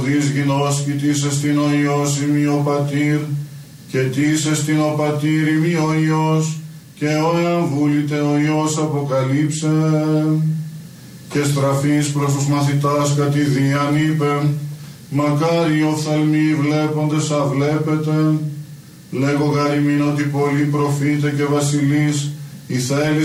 Δις γινώσκη της εστιν ο Υιός ημί ο Πατήρ, και της εστιν ο Πατήρ ημί ο Υιός, και ο εάν βούλητε ο Υιός αποκαλύψε. Και στραφής προς τους μαθητάς κατηδίαν είπε, μακάρι οφθαλμοί βλέποντες αβλέπετε, λέγω γαριμήν ότι πολλοί προφήτε και βασιλείς, η θέλει